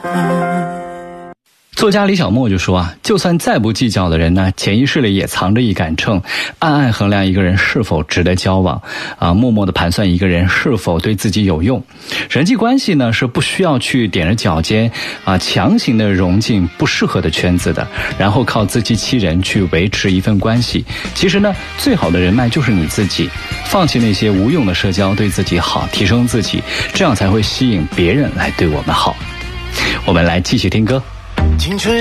作家李小墨就说就算再不计较的人呢，潜意识里也藏着一杆秤，暗暗衡量一个人是否值得交往，默默地盘算一个人是否对自己有用。人际关系呢，是不需要去踮着脚尖强行的融进不适合的圈子的，然后靠自欺欺人去维持一份关系。其实呢，最好的人脉就是你自己，放弃那些无用的社交，对自己好，提升自己，这样才会吸引别人来对我们好。我们来继续听歌。 青春